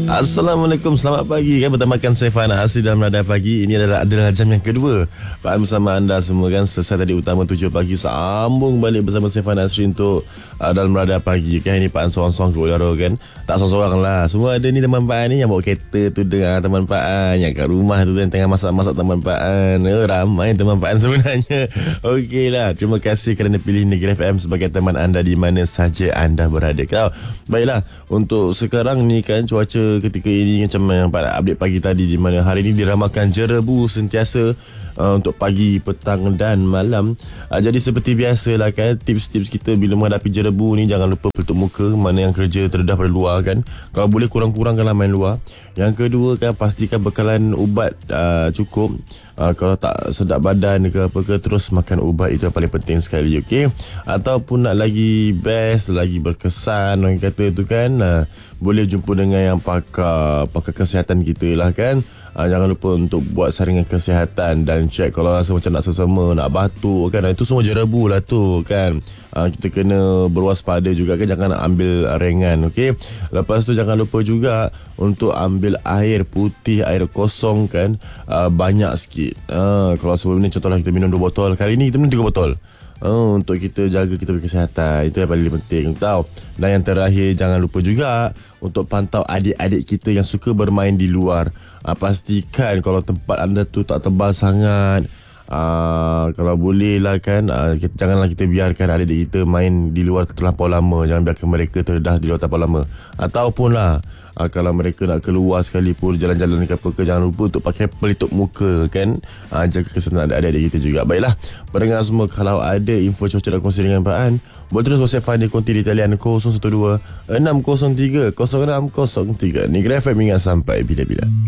Assalamualaikum, selamat pagi kan. Bertemakan saya Fana Asri dalam Radar Pagi. Ini adalah jam yang kedua Pak bersama anda semua kan. Selesai tadi utama 7 pagi, sambung balik bersama saya Fana Asri untuk dalam Radar Pagi kan. Ini Pak An sorang-sorang ke udara kan. Tak sorang-sorang lah, semua ada ni teman Pak An ni. Yang bawa kereta tu dengan teman Pak An, yang kat rumah tu kan tengah masak-masak teman Pak An. Ramai teman Pak An sebenarnya. Okey lah, terima kasih kerana pilih Negeri FM sebagai teman anda di mana saja anda berada. Baiklah, untuk sekarang ni kan cuaca ketika ini macam yang Pak update pagi tadi, di mana hari ini diramalkan jerebu sentiasa untuk pagi, petang dan malam. Jadi seperti biasalah kan, tips-tips kita bila menghadapi jerebu ni, jangan lupa pelitup muka. Mana yang kerja terdedah pada luar kan, kalau boleh kurang-kurangkanlah main luar. Yang kedua kan, pastikan bekalan ubat cukup. Kalau tak sedap badan ke apa ke, terus makan ubat, itu yang paling penting sekali. Okey, ataupun nak lagi best, lagi berkesan orang kata tu kan, boleh jumpa dengan yang pakar kesihatan kita lah kan. Jangan lupa untuk buat saringan kesihatan dan check kalau rasa macam nak sesama, nak batuk kan, itu semua jerebu lah tu kan. Kita kena berwaspada juga kan, jangan ambil ringan. Okey, lepas tu jangan lupa juga untuk ambil air putih, air kosong kan, banyak sikit. Kalau sebelum ni contohlah kita minum 2 botol, kali ni kita minum 3 botol. Untuk kita jaga kita punya kesihatan, itu yang paling penting tahu. Dan yang terakhir, jangan lupa juga untuk pantau adik-adik kita yang suka bermain di luar. Pastikan kalau tempat anda tu tak tebal sangat, kalau boleh lah kan, janganlah kita biarkan adik-adik kita main di luar terlampau lama. Jangan biarkan mereka terdedah di luar terlampau lama. Ataupun lah, kalau mereka nak keluar sekalipun, jalan-jalan ke apa ke, jangan lupa untuk pakai pelitup muka kan. Jaga kesihatan adik-adik kita juga. Baiklah, pendengar semua, kalau ada info cuaca dan kongsi dengan Pak An, boleh terus WhatsApp Fandi konti di talian 012 603 0603. Negeri FM ingat sampai bila-bila.